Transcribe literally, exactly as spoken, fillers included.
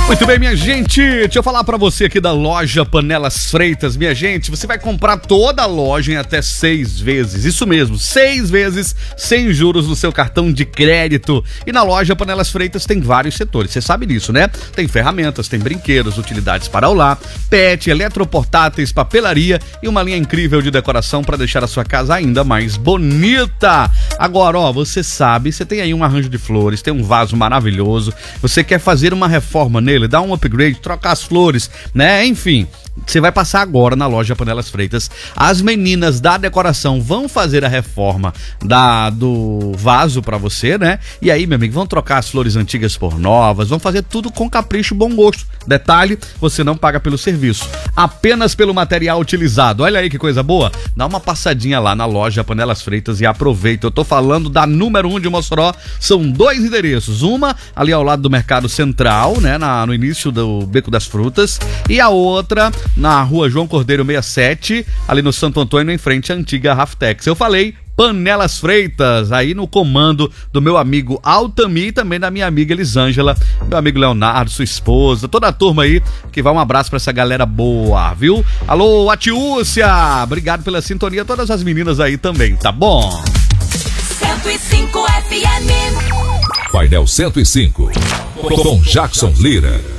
Muito bem, minha gente, deixa eu falar pra você aqui da loja Panelas Freitas. Minha gente, você vai comprar toda a loja em até seis vezes, isso mesmo, seis vezes sem juros no seu cartão de crédito. E na loja Panelas Freitas tem vários setores, você sabe disso, né? Tem ferramentas, tem brinquedos, utilidades para o lar, pet, eletroportáteis, papelaria e uma linha incrível de decoração para deixar a sua casa ainda mais bonita. Agora, ó, você sabe, você tem aí um arranjo de flores, tem um vaso maravilhoso, você quer fazer uma reforma nele, dar um upgrade, trocar as flores, né? Enfim, você vai passar agora na loja Panelas Freitas. As meninas da decoração vão fazer a reforma da, do vaso pra você, né? E aí, meu amigo, vão trocar as flores antigas por novas, vão fazer tudo com capricho e bom gosto. Detalhe, você não paga pelo serviço, apenas pelo material utilizado. Olha aí que coisa boa. Dá uma passadinha lá na loja Panelas Freitas e aproveita. Eu tô falando da número um de Mossoró. São dois endereços. Uma ali ao lado do Mercado Central, né? Na, no início do Beco das Frutas. E a outra na rua João Cordeiro sessenta e sete, ali no Santo Antônio, em frente à antiga Raftex. Eu falei Panelas Freitas, aí no comando do meu amigo Altamir e também da minha amiga Elisângela, meu amigo Leonardo, sua esposa, toda a turma aí, que vai um abraço pra essa galera boa, viu? Alô, Atiúcia, obrigado pela sintonia, todas as meninas aí também, tá bom? cento e cinco F M. Painel cento e cinco, com Jackson Lira.